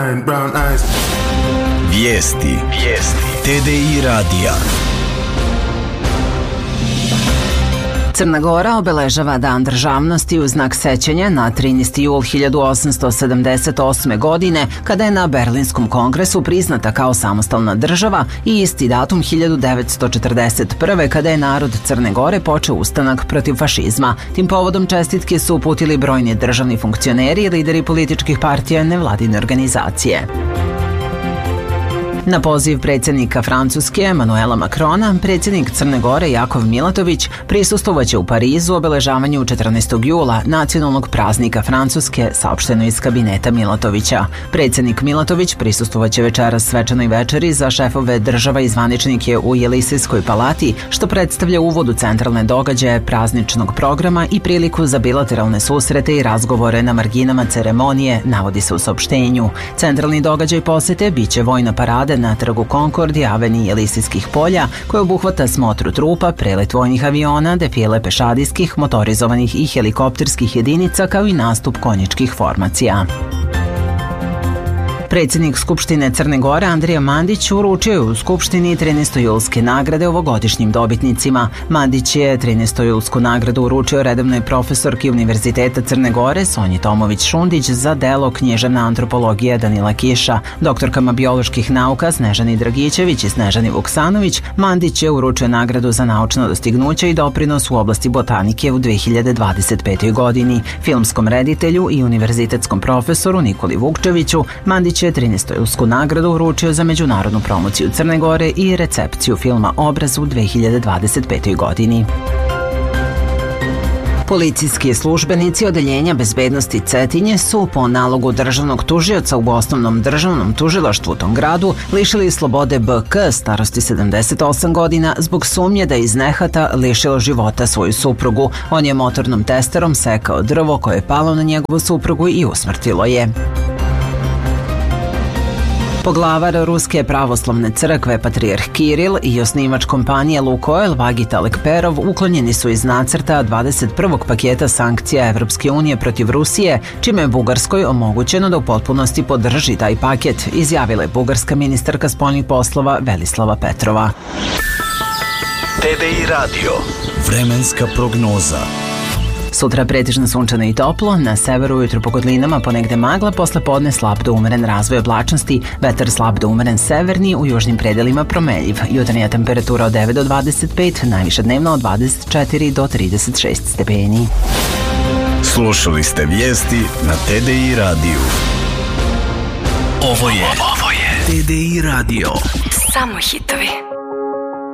Vijesti TDI radija. Crna Gora obeležava Dan državnosti u znak sećanja na 13. jul 1878. godine, kada je na Berlinskom kongresu priznata kao samostalna država, i isti datum 1941. kada je narod Crne Gore počeo ustanak protiv fašizma. Tim povodom čestitke su uputili brojni državni funkcioneri i lideri političkih partija, nevladine organizacije. Na poziv predsjednika Francuske Emanuela Macrona, predsjednik Crne Gore Jakov Milatović prisustvovaće u Parizu obeležavanju 14. jula, nacionalnog praznika Francuske, saopšteno iz kabineta Milatovića. Predsjednik Milatović prisustvovaće večeras svečanoj večeri za šefove država i zvaničnike u Jelisejskoj palati, što predstavlja uvod u centralne događaje prazničnog programa i priliku za bilateralne susrete i razgovore na marginama ceremonije, navodi se u saopštenju. Centralni događaj posete biće vojna parada na trgu Konkord i aveniji Jelisejskih polja, koja obuhvata smotru trupa, prelet vojnih aviona, defile pešadijskih, motorizovanih i helikopterskih jedinica, kao i nastup konjičkih formacija. Predsjednik Skupštine Crne Gore Andrija Mandić uručio je u Skupštini 13-julske nagrade ovogodišnjim dobitnicima. Mandić je 13-julsku nagradu uručio redovnoj profesorki Univerziteta Crne Gore Sonji Tomović-Šundić za delo Književna antropologija Danila Kiša. Doktorkama bioloških nauka Snežani Dragićević i Snežani Vuksanović Mandić je uručio nagradu za naučno dostignuće i doprinos u oblasti botanike u 2025. godini. Filmskom reditelju i univerzitetskom profesoru Nikoli Vukčeviću Mandić je 13-julsku nagradu uručio za međunarodnu promociju Crne Gore i recepciju filma Obraz u 2025. godini. Policijski službenici Odeljenja bezbednosti Cetinje su po nalogu državnog tužioca u Osnovnom državnom tužilaštvu u tom gradu lišili slobode BK starosti 78 godina zbog sumnje da je iz nehata lišilo života svoju suprugu. On je motornom testerom sekao drvo koje je palo na njegovu suprugu i usmrtilo je. Poglavar Ruske pravoslavne crkve Patrijarh Kiril i osnivač kompanije Lukoil Vagit Alekperov uklonjeni su iz nacrta 21. paketa sankcija Evropske unije protiv Rusije, čime je Bugarskoj omogućeno da u potpunosti podrži taj paket, izjavila je bugarska ministarka spoljnih poslova Velislava Petrova. TDI radio. Vremenska prognoza. Sutra pretežno sunčano i toplo, na severu ujutro po kotlinama ponegde magla, posle podne slab do umeren razvoj oblačnosti, vetar slab do umeren severni, u južnim predelima promenljiv. Jutarnja temperatura od 9 do 25, najviša dnevna od 24 do 36 stepeni. Slušali ste vijesti na TDI radiju. Ovo je TDI radio. Samo hitovi.